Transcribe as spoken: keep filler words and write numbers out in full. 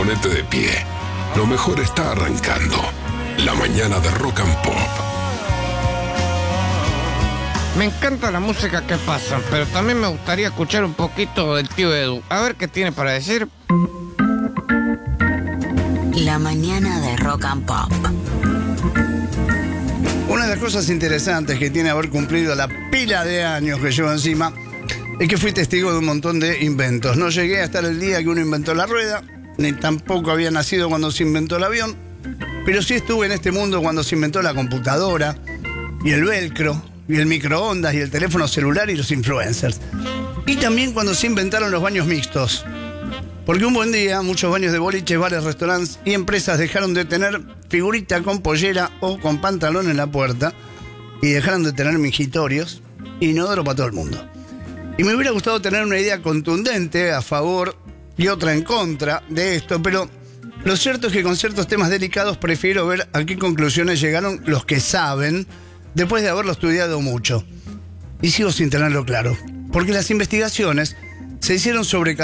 Ponete de pie. Lo mejor está arrancando. La mañana de Rock and Pop. Me encanta la música que pasan, pero también me gustaría escuchar un poquito del tío Edu. A ver qué tiene para decir. La mañana de Rock and Pop. Una de las cosas interesantes que tiene haber cumplido la pila de años que llevo encima es que fui testigo de un montón de inventos. No llegué a estar el día que uno inventó la rueda, ni tampoco había nacido cuando se inventó el avión, pero sí estuve en este mundo cuando se inventó la computadora, y el velcro, y el microondas, y el teléfono celular, y los influencers. Y también cuando se inventaron los baños mixtos. Porque un buen día, muchos baños de boliches, bares, restaurantes y empresas dejaron de tener figurita con pollera o con pantalón en la puerta, y dejaron de tener mingitorios, inodoro para todo el mundo. Y me hubiera gustado tener una idea contundente a favor y otra en contra de esto, pero lo cierto es que con ciertos temas delicados prefiero ver a qué conclusiones llegaron los que saben, después de haberlo estudiado mucho. Y sigo sin tenerlo claro, porque las investigaciones se hicieron sobre